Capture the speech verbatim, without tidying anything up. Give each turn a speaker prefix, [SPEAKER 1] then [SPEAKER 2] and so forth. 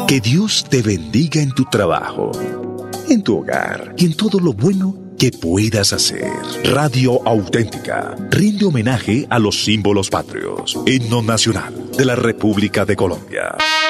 [SPEAKER 1] Que Dios te bendiga en tu trabajo, en tu hogar y en todo lo bueno que puedas hacer. Radio Auténtica rinde homenaje a los símbolos patrios. Himno nacional de la República de Colombia.